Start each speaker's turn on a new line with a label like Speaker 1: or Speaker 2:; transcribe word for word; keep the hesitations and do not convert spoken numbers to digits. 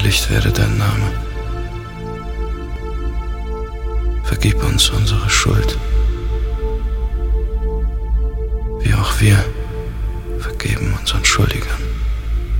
Speaker 1: geheiligt werde dein Name. Vergib uns unsere Schuld, wie auch wir vergeben unseren Schuldigern.